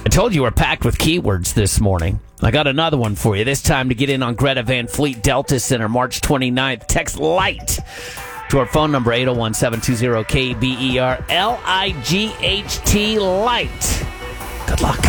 told you we're packed with keywords this morning. I got another one for you. This time to get in on Greta Van Fleet Delta Center, March 29th. Text LIGHT to our phone number, 801-720-KBER, LIGHT, LIGHT. Good luck.